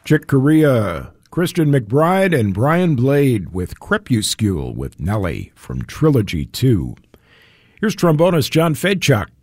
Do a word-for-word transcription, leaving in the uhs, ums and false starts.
Chick Corea, Christian McBride, and Brian Blade with Crepuscule with Nelly from Trilogy two. Here's trombonist John Fedchuk.